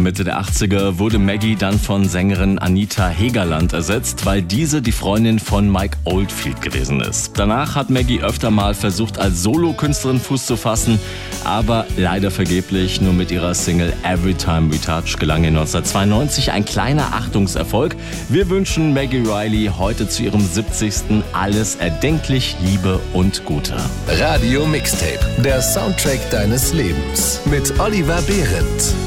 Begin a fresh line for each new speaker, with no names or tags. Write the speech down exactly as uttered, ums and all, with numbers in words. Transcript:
Mitte der achtziger wurde Maggie dann von Sängerin Anita Hegerland ersetzt, weil diese die Freundin von Mike Oldfield gewesen ist. Danach hat Maggie öfter mal versucht, als Solokünstlerin Fuß zu fassen, aber leider vergeblich. Nur mit ihrer Single Every Time We Touch gelang ihr neunzehnhundertzweiundneunzig ein kleiner Achtungserfolg. Wir wünschen Maggie Reilly heute zu ihrem siebzigsten alles erdenklich Liebe und Gute.
Radio Mixtape, der Soundtrack deines Lebens mit Oliver Behrendt.